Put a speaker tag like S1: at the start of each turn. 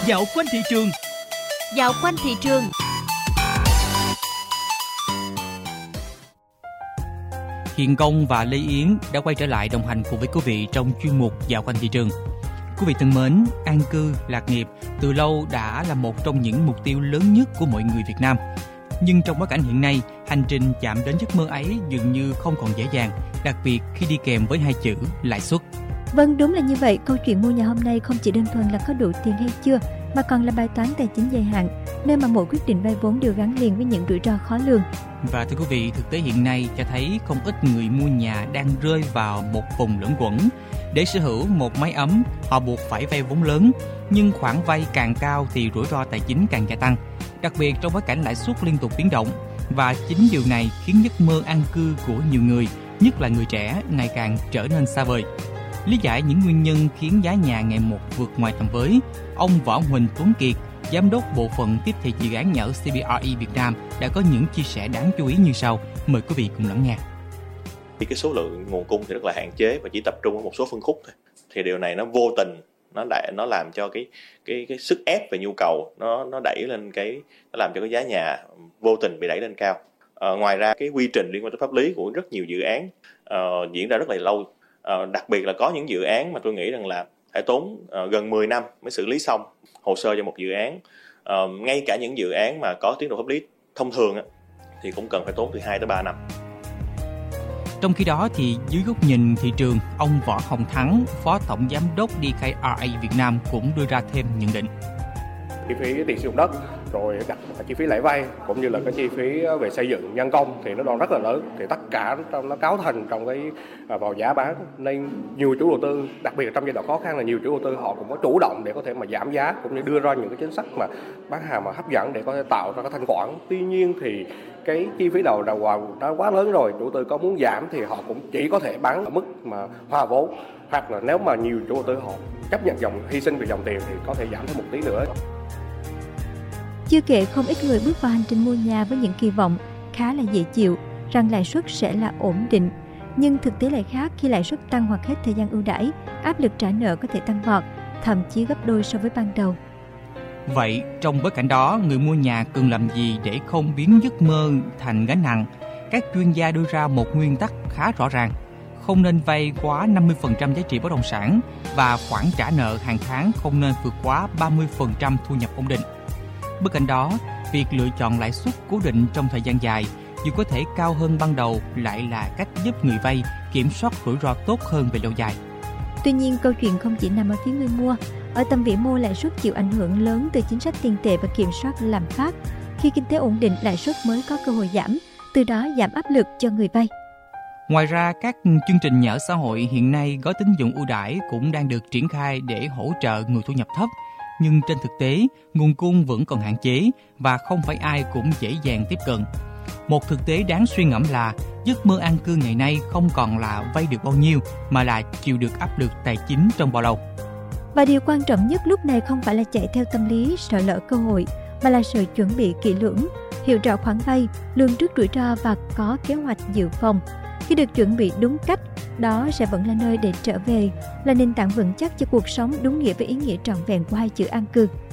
S1: Dạo quanh thị trường.
S2: Dạo quanh thị trường.
S1: Hiền Công và Lê Yến đã quay trở lại đồng hành cùng với quý vị trong chuyên mục Dạo quanh thị trường. Quý vị thân mến, an cư, lạc nghiệp từ lâu đã là một trong những mục tiêu lớn nhất của mọi người Việt Nam. Nhưng trong bối cảnh hiện nay, hành trình chạm đến giấc mơ ấy dường như không còn dễ dàng, đặc biệt khi đi kèm với hai chữ lãi suất.
S3: Vâng, đúng là như vậy. Câu chuyện mua nhà hôm nay không chỉ đơn thuần là có đủ tiền hay chưa, mà còn là bài toán tài chính dài hạn, nơi mà mỗi quyết định vay vốn đều gắn liền với những rủi ro khó lường.
S1: Và thưa quý vị, thực tế hiện nay cho thấy không ít người mua nhà đang rơi vào một vùng luẩn quẩn. Để sở hữu một mái ấm, họ buộc phải vay vốn lớn, nhưng khoản vay càng cao thì rủi ro tài chính càng gia tăng, đặc biệt trong bối cảnh lãi suất liên tục biến động. Và chính điều này khiến giấc mơ an cư của nhiều người, nhất là người trẻ, ngày càng trở nên xa vời. Lý giải những nguyên nhân khiến giá nhà ngày một vượt ngoài tầm với, ông Võ Huỳnh Tuấn Kiệt, Giám đốc bộ phận tiếp thị dự án nhà ở CBRE Việt Nam đã có những chia sẻ đáng chú ý như sau. Mời quý vị cùng lắng nghe.
S4: Cái số lượng nguồn cung thì rất là hạn chế và chỉ tập trung ở một số phân khúc thôi. Thì điều này nó vô tình nó làm cho cái sức ép về nhu cầu nó đẩy lên nó làm cho cái giá nhà vô tình bị đẩy lên cao. Ngoài ra cái quy trình liên quan tới pháp lý của rất nhiều dự án diễn ra rất là lâu. Đặc biệt là có những dự án mà tôi nghĩ rằng là phải tốn gần 10 năm mới xử lý xong hồ sơ cho một dự án. Ngay cả những dự án mà có tiến độ pháp lý thông thường thì cũng cần phải tốn từ 2 tới 3 năm.
S1: Trong khi đó thì dưới góc nhìn thị trường, ông Võ Hồng Thắng, Phó Tổng Giám đốc DKRA Việt Nam cũng đưa ra thêm nhận định.
S5: Chi phí tiền sử dụng đất, rồi đặt chi phí lãi vay cũng như là cái chi phí về xây dựng nhân công thì nó còn rất là lớn, thì tất cả nó cấu thành trong cái vào giá bán, nên nhiều chủ đầu tư, đặc biệt là trong giai đoạn khó khăn là nhiều chủ đầu tư họ cũng có chủ động để có thể mà giảm giá cũng như đưa ra những cái chính sách mà bán hàng mà hấp dẫn để có thể tạo ra cái thanh khoản. Tuy nhiên thì cái chi phí đầu vào nó quá lớn rồi, chủ đầu tư có muốn giảm thì họ cũng chỉ có thể bán ở mức mà hòa vốn, hoặc là nếu mà nhiều chủ đầu tư họ chấp nhận hy sinh về dòng tiền thì có thể giảm thêm một tí nữa.
S3: Chưa kể không ít người bước vào hành trình mua nhà với những kỳ vọng khá là dễ chịu rằng lãi suất sẽ là ổn định, nhưng thực tế lại khác. Khi lãi suất tăng hoặc hết thời gian ưu đãi, áp lực trả nợ có thể tăng vọt, thậm chí gấp đôi so với ban đầu.
S1: Vậy trong bối cảnh đó, người mua nhà cần làm gì để không biến giấc mơ thành gánh nặng? Các chuyên gia đưa ra một nguyên tắc khá rõ ràng: không nên vay quá 50% giá trị bất động sản và khoản trả nợ hàng tháng không nên vượt quá 30% thu nhập ổn định. Bên cạnh đó, việc lựa chọn lãi suất cố định trong thời gian dài dù có thể cao hơn ban đầu lại là cách giúp người vay kiểm soát rủi ro tốt hơn về lâu dài.
S3: Tuy nhiên, câu chuyện không chỉ nằm ở phía người mua. Ở tầm vĩ mô, lãi suất chịu ảnh hưởng lớn từ chính sách tiền tệ và kiểm soát lạm phát. Khi kinh tế ổn định, lãi suất mới có cơ hội giảm, từ đó giảm áp lực cho người vay.
S1: Ngoài ra, các chương trình nhà ở xã hội hiện nay gói tín dụng ưu đãi cũng đang được triển khai để hỗ trợ người thu nhập thấp. Nhưng trên thực tế, nguồn cung vẫn còn hạn chế và không phải ai cũng dễ dàng tiếp cận. Một thực tế đáng suy ngẫm là giấc mơ an cư ngày nay không còn là vay được bao nhiêu mà là chịu được áp lực tài chính trong bao lâu.
S3: Và điều quan trọng nhất lúc này không phải là chạy theo tâm lý sợ lỡ cơ hội, mà là sự chuẩn bị kỹ lưỡng, hiểu rõ khoản vay, lường trước rủi ro và có kế hoạch dự phòng. Khi được chuẩn bị đúng cách, đó sẽ vẫn là nơi để trở về, là nền tảng vững chắc cho cuộc sống đúng nghĩa với ý nghĩa trọn vẹn của hai chữ an cư.